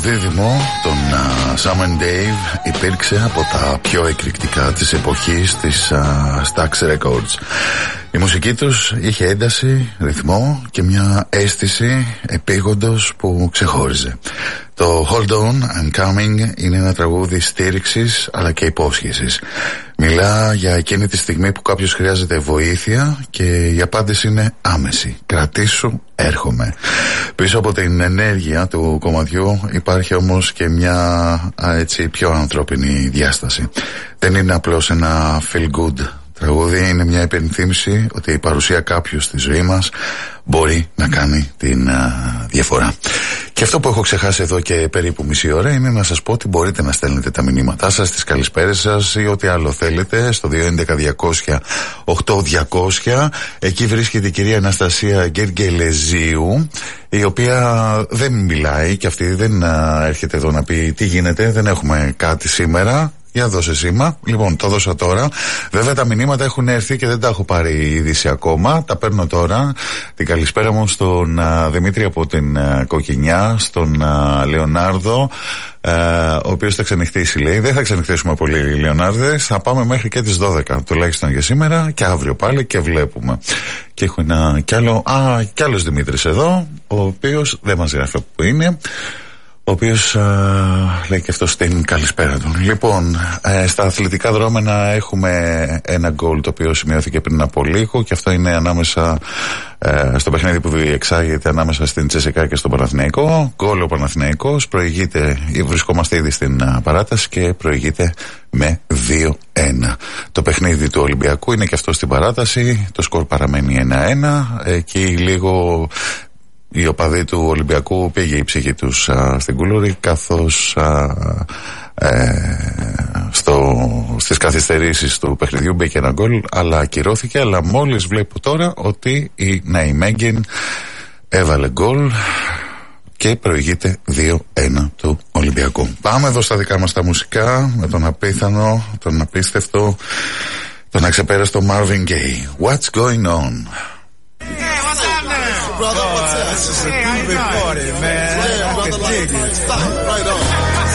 δίδυμο, τον Sam and Dave, υπήρξε από τα πιο εκρηκτικά της εποχής της Stax Records. Η μουσική τους είχε ένταση, ρυθμό και μια αίσθηση επίγοντος που ξεχώριζε. Το Hold On, I'm Coming είναι ένα τραγούδι στήριξης αλλά και υπόσχεσης. Μιλά για εκείνη τη στιγμή που κάποιος χρειάζεται βοήθεια και η απάντηση είναι άμεση. Κρατήσου, έρχομαι. Πίσω από την ενέργεια του κομματιού υπάρχει όμως και μια έτσι πιο ανθρώπινη διάσταση. Δεν είναι απλώς ένα feel good τραγούδι, είναι μια υπενθύμηση ότι η παρουσία κάποιου στη ζωή μας μπορεί να κάνει την διαφορά. Και αυτό που έχω ξεχάσει εδώ και περίπου μισή ώρα είναι να σας πω ότι μπορείτε να στέλνετε τα μηνύματά σας, τις καλησπέρες σας ή ό,τι άλλο θέλετε στο 211-200-8200. Εκεί βρίσκεται η κυρία Αναστασία Γκεργελεζίου, η οποία δεν μιλάει και αυτή δεν έρχεται εδώ να πει τι γίνεται, δεν έχουμε κάτι σήμερα. Για δώσε σήμα. Λοιπόν, το δώσα τώρα. Βέβαια τα μηνύματα έχουν έρθει και δεν τα έχω πάρει είδηση ακόμα. Τα παίρνω τώρα. Την καλησπέρα μου στον Δημήτρη από την Κοκκινιά, στον Λεωνάρδο, ο οποίος θα ξενυχτήσει, λέει. Δεν θα ξενυχτήσουμε πολύ, Λεωνάρδες. Θα πάμε μέχρι και τις 12 τουλάχιστον για σήμερα και αύριο πάλι και βλέπουμε. Και έχω ένα κι άλλος Δημήτρης εδώ, ο οποίος δεν μας γράφει που είναι. Ο οποίος λέει και αυτό την καλησπέρα του. Λοιπόν, στα αθλητικά δρόμενα έχουμε ένα γκολ το οποίο σημειώθηκε πριν από λίγο και αυτό είναι ανάμεσα στο παιχνίδι που διεξάγεται ανάμεσα στην Τσεσεκά και στον Παναθηναϊκό. Γκολ ο Παναθηναϊκός, προηγείται, βρισκόμαστε ήδη στην παράταση και προηγείται με 2-1. Το παιχνίδι του Ολυμπιακού είναι και αυτό στην παράταση, το σκορ παραμένει 1-1. Εκεί λίγο οι οπαδοί του Ολυμπιακού πήγε η ψυχή τους στην κουλούρη, καθώς στις καθυστερήσεις του παιχνιδιού μπήκε ένα γκολ, αλλά ακυρώθηκε. Αλλά μόλις βλέπω τώρα ότι η Ναϊμέγγεν έβαλε γκολ και προηγείται 2-1 του Ολυμπιακού. Πάμε εδώ στα δικά μας τα μουσικά με τον απίθανο, τον απίστευτο, τον αξεπέραστο Marvin Gaye. What's going on? Brother, what's up? This is a groovy party, man. Yeah, brother, like, stop, right on.